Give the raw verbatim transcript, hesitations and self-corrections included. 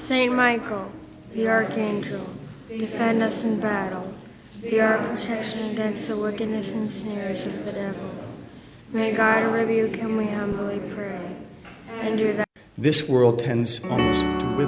Saint Michael, the Archangel, defend us in battle. Be our protection against the wickedness and snares of the devil. May God rebuke him, we humbly pray. And do that. This world tends almost to wither